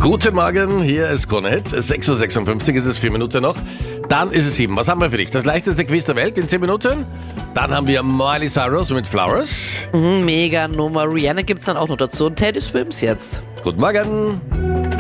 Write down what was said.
Guten Morgen, hier ist Krone-Hit. 6.56 Uhr ist es, 4 Minuten noch. Dann ist es 7. Was haben wir für dich? Das leichteste Quiz der Welt in 10 Minuten. Dann haben wir Miley Cyrus mit Flowers. Mega Nummer. Rihanna gibt's dann auch noch dazu. Und Teddy Swims jetzt. Guten Morgen.